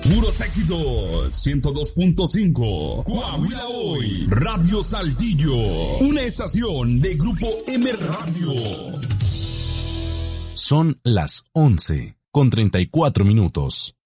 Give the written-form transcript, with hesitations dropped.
Puros éxitos. 102.5. Coahuila Hoy. Radio Saltillo. Una estación de Grupo M Radio. Son las 11:34.